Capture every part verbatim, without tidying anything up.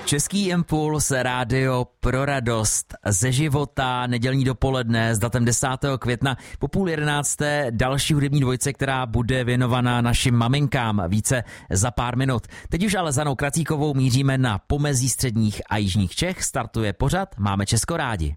Český impuls, rádio pro radost ze života, nedělní dopoledne s datem desátého května po půl jedenácté, další hudební dvojce, která bude věnovaná našim maminkám, více za pár minut. Teď už ale za Anou Kracíkovou míříme na pomezí středních a jižních Čech. Startuje pořad Máme Česko rádi.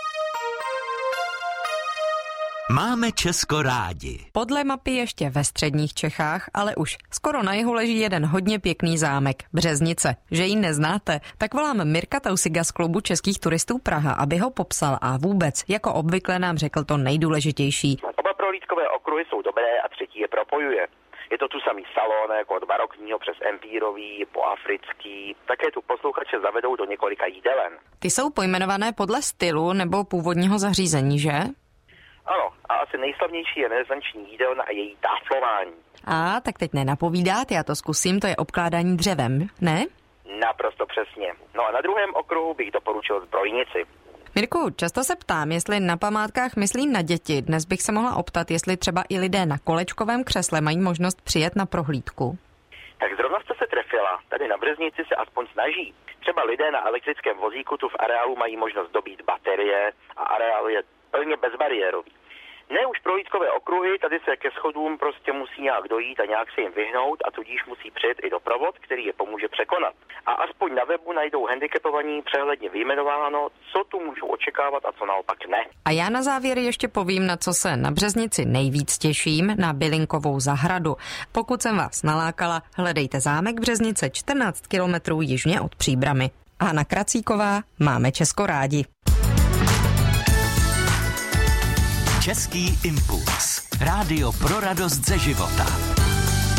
Máme Česko rádi. Podle mapy ještě ve středních Čechách, ale už skoro na jihu leží jeden hodně pěkný zámek, Březnice. Že ji neznáte, tak volám Mirka Tausiga z klubu českých turistů Praha, aby ho popsal a vůbec, jako obvykle nám řekl to nejdůležitější. Oba prohlídkové okruhy jsou dobré a třetí je propojuje. Je to tu samý salon, jako od barokního přes empírový, po africký. Také tu posluchače zavedou do několika jídelen. Ty jsou pojmenované podle stylu nebo původního zařízení, že? Ano, a asi nejslavnější je renesanční jídelna a její táflování. A tak teď nenapovídáte, já to zkusím, to je obkládání dřevem, ne? Naprosto přesně. No a na druhém okruhu bych doporučil zbrojnici. Mirku, často se ptám, jestli na památkách myslí na děti. Dnes bych se mohla optat, jestli třeba i lidé na kolečkovém křesle mají možnost přijet na prohlídku. Tak zrovna jste se trefila. Tady na Březnici se aspoň snaží. Třeba lidé na elektrickém vozíku tu v areálu mají možnost dobít baterie a areál je plně bezbariérový. Ne už prohlídkové okruhy, tady se ke schodům prostě musí nějak dojít a nějak se jim vyhnout a tudíž musí přijet i doprovod, který je pomůže překonat. A aspoň na webu najdou handicapovaní přehledně vyjmenováno, co tu můžou očekávat a co naopak ne. A já na závěr ještě povím, na co se na Březnici nejvíc těším, na bylinkovou zahradu. Pokud jsem vás nalákala, hledejte zámek Březnice čtrnáct kilometrů jižně od Příbrami. Hana Kracíková, Máme Česko rádi. Český impuls. Rádio pro radost ze života.